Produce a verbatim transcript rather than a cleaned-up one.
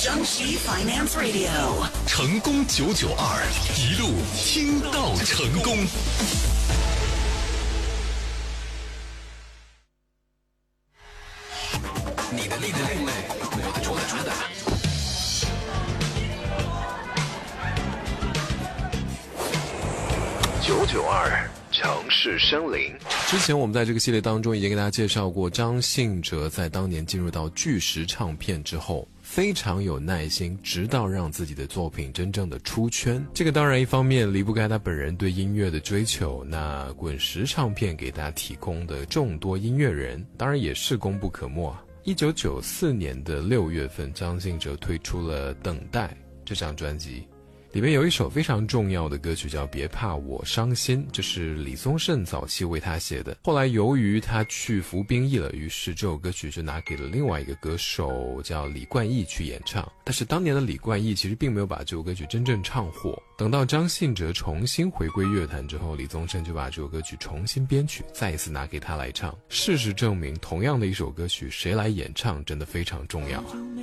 江西 Finance Radio 成功九九二，一路听到成功。 你的另类，我的主打主打。 九九二城市生灵。 之前我们在这个系列当中已经给大家介绍过，张信哲在当年进入到巨石唱片之后，非常有耐心，直到让自己的作品真正的出圈。这个当然一方面离不开他本人对音乐的追求，那滚石唱片给大家提供的众多音乐人当然也是功不可没。一九九四年的六月份，张信哲推出了《等待》这张专辑，里面有一首非常重要的歌曲叫《别怕我伤心》，这是李宗盛早期为他写的。后来由于他去服兵役了，于是这首歌曲就拿给了另外一个歌手叫李冠毅去演唱。但是当年的李冠毅其实并没有把这首歌曲真正唱火。等到张信哲重新回归乐坛之后，李宗盛就把这首歌曲重新编曲，再一次拿给他来唱。事实证明，同样的一首歌曲，谁来演唱真的非常重要啊。